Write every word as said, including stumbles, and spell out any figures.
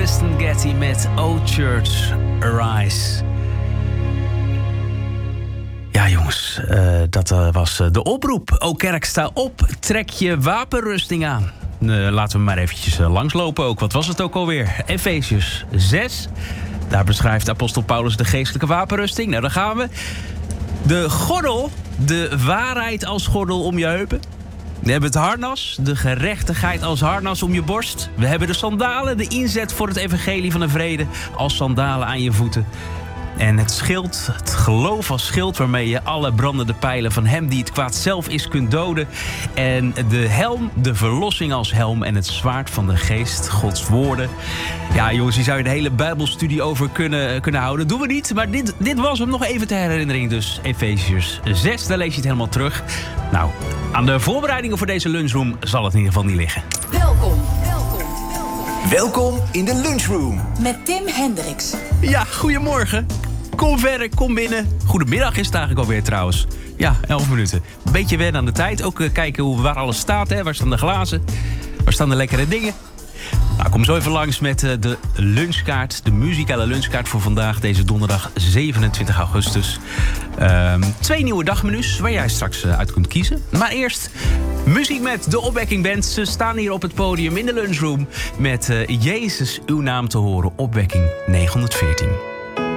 Kristen Getty met O Church Arise. Ja jongens, uh, dat uh, was uh, de oproep. O kerk, sta op, trek je wapenrusting aan. Uh, laten we maar eventjes uh, langslopen ook. Wat was het ook alweer? Efesiërs zes. Daar beschrijft apostel Paulus de geestelijke wapenrusting. Nou, daar gaan we. De gordel, de waarheid als gordel om je heupen. We hebben het harnas, de gerechtigheid als harnas om je borst. We hebben de sandalen, de inzet voor het evangelie van de vrede als sandalen aan je voeten. En het schild, het geloof als schild waarmee je alle brandende pijlen van hem die het kwaad zelf is kunt doden. En de helm, de verlossing als helm en het zwaard van de geest, Gods woorden. Ja jongens, hier zou je de hele bijbelstudie over kunnen, kunnen houden. Doen we niet, maar dit, dit was hem nog even ter herinnering dus. Efesiërs zes, daar lees je het helemaal terug. Nou, aan de voorbereidingen voor deze lunchroom zal het in ieder geval niet liggen. Welkom, welkom, welkom. Welkom in de lunchroom. Met Tim Hendricks. Ja, goedemorgen. Kom verder, kom binnen. Goedemiddag is het eigenlijk alweer trouwens. Ja, elf minuten. Een beetje wennen aan de tijd. Ook uh, kijken hoe, waar alles staat. Hè. Waar staan de glazen? Waar staan de lekkere dingen? Nou, kom zo even langs met uh, de lunchkaart. De muzikale lunchkaart voor vandaag. Deze donderdag zevenentwintig augustus. Uh, twee nieuwe dagmenu's waar jij straks uh, uit kunt kiezen. Maar eerst muziek met de Opwekking Band. Ze staan hier op het podium in de lunchroom. Met uh, Jezus uw naam te horen. Opwekking negenhonderdveertien.